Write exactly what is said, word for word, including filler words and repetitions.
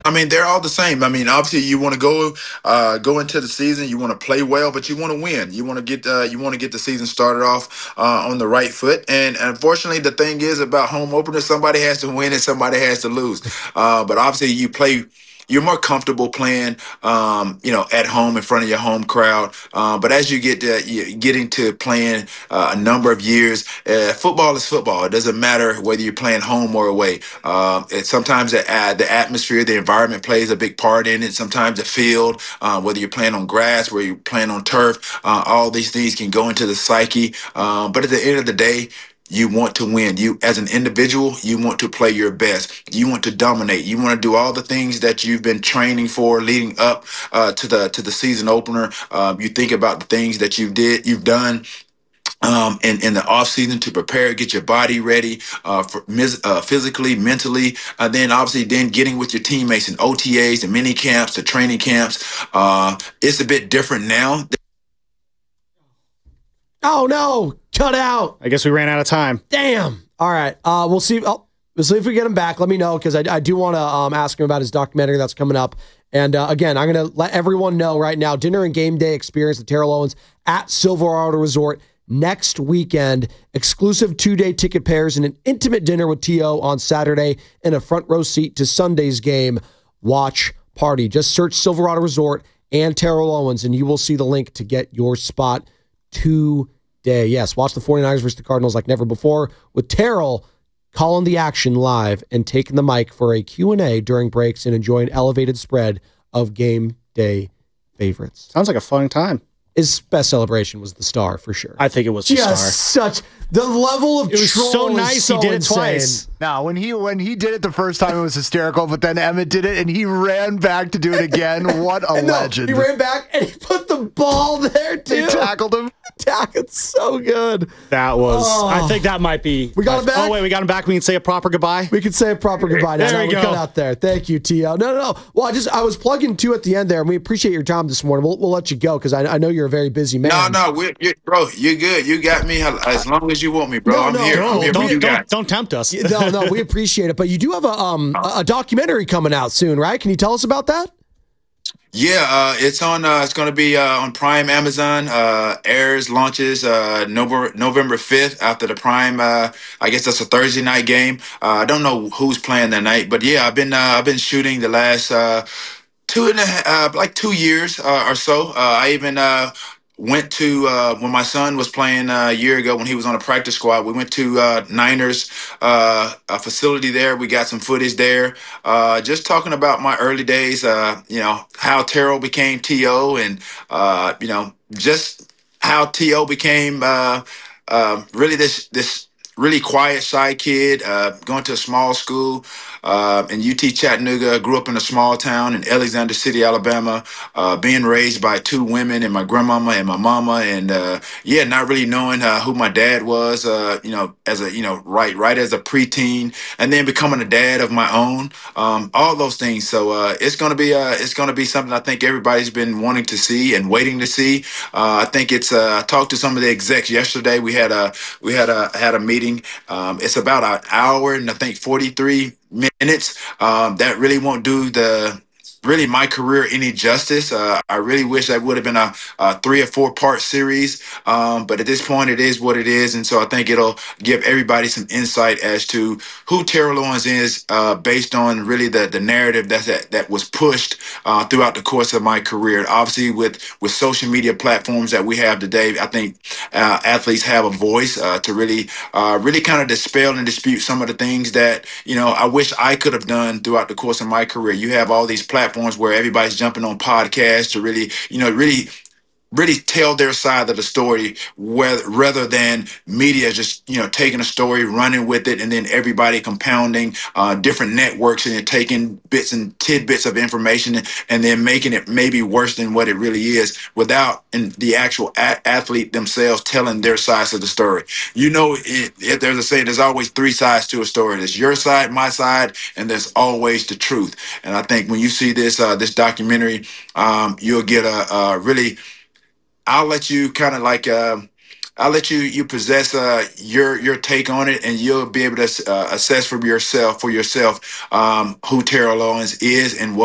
I mean, they're all the same. I mean, obviously, you want to go uh, go into the season. You want to play well, but you want to win. You want to get uh, you want to get the season started off uh, on the right foot. And unfortunately, the thing is about home openers, somebody has to win and somebody has to lose. Uh, but obviously, you play. You're more comfortable playing, um, you know, at home in front of your home crowd. Uh, but as you get to, you getting to playing uh, a number of years, uh, football is football. It doesn't matter whether you're playing home or away. Uh, and sometimes the, uh, the atmosphere, the environment plays a big part in it. Sometimes the field, uh, whether you're playing on grass, whether you're playing on turf, uh, all these things can go into the psyche. Uh, but at the end of the day, you want to win. You, as an individual, you want to play your best. You want to dominate. You want to do all the things that you've been training for, leading up uh, to the to the season opener. Um, you think about the things that you did, you've done um, in, in the off season to prepare, get your body ready uh, for mis- uh, physically, mentally, uh, then obviously then getting with your teammates in O T As, the mini camps, the training camps. Uh, it's a bit different now. Oh, no. Cut out. I guess we ran out of time. Damn. All right. Uh, we'll see. Oh, we'll see if we get him back. Let me know because I, I do want to um, ask him about his documentary that's coming up. And uh, again, I'm going to let everyone know right now, dinner and game day experience at Terrell Owens at Silverado Resort next weekend. Exclusive two-day ticket pairs and an intimate dinner with T O on Saturday and a front row seat to Sunday's game. Watch party. Just search Silverado Resort and Terrell Owens and you will see the link to get your spot today. Yes, watch the 49ers versus the Cardinals like never before with Terrell calling the action live and taking the mic for a Q and A during breaks and enjoy an elevated spread of game day favorites. Sounds like a fun time. His best celebration was the star for sure. I think it was the Just star. such the level of It was troll so is nice so he did it insane. twice. No, when he when he did it the first time, it was hysterical. But then Emmett did it, and he ran back to do it again. What a And no, legend! he ran back and he put the ball there too. They tackled him. Tackled so good. That was. Oh. I think that might be. We got him back? Oh wait, we got him back. We can say a proper goodbye. We can say a proper goodbye now. There No, we we go. cut out there. Thank you, T O. No, no, no. Well, I just I was plugging two at the end there, and we appreciate your time this morning. We'll, we'll let you go because I, I know you're a very busy man. No, no, we're, you bro, you're good. You got me as long as you want me, bro. No, I'm no, here. I'm no, here Don't, for you don't, guys. don't tempt us. No, no, we appreciate it. But you do have a um a a documentary coming out soon, right? Can you tell us about that? Yeah, uh, it's on. Uh, it's going to be uh, on Prime Amazon. Uh, airs launches uh, November November fifth after the Prime. Uh, I guess that's a Thursday night game. Uh, I don't know who's playing that night, but yeah, I've been uh, I've been shooting the last uh, two and a half, uh, like two years uh, or so. Uh, I even uh, went to uh, when my son was playing uh, a year ago when he was on a practice squad. We went to uh, Niners uh, a facility there. We got some footage there. Uh, just talking about my early days. Uh, you know how Terrell became T O, and uh, you know just how T O became uh, uh, really this this really quiet, shy kid, uh, going to a small school uh, in U T Chattanooga. Grew up in a small town in Alexander City, Alabama, uh, being raised by two women and my grandmama and my mama. And uh, yeah, not really knowing uh, who my dad was, uh, you know, as a, you know, right, right as a preteen, and then becoming a dad of my own, um, all those things. So uh, it's going to be, uh, it's going to be something I think everybody's been wanting to see and waiting to see. Uh, I think it's, uh, I talked to some of the execs yesterday. We had a, we had a, had a meeting. Um, it's about an hour and I think forty-three minutes. Um, that really won't do the really my career any justice. Uh, I really wish that would have been a, a three or four part series. Um, but at this point, it is what it is. And so I think it'll give everybody some insight as to who Terrell Owens is uh, based on really the, the narrative that, that, that was pushed uh, throughout the course of my career. And obviously, with, with social media platforms that we have today, I think uh, athletes have a voice uh, to really, uh, really kind of dispel and dispute some of the things that, you know, I wish I could have done throughout the course of my career. You have all these platforms where everybody's jumping on podcasts to really, you know, really really tell their side of the story whether, rather than media just, you know, taking a story, running with it, and then everybody compounding uh, different networks and then taking bits and tidbits of information and, and then making it maybe worse than what it really is without in the actual a- athlete themselves telling their sides of the story. You know, it, it, there's a saying, there's always three sides to a story. There's your side, my side, and there's always the truth. And I think when you see this, uh, this documentary, um, you'll get a, a really I'll let you kind of like uh, I'll let you you possess uh, your your take on it, and you'll be able to uh, assess for yourself for yourself um, who Terrell Owens is and what.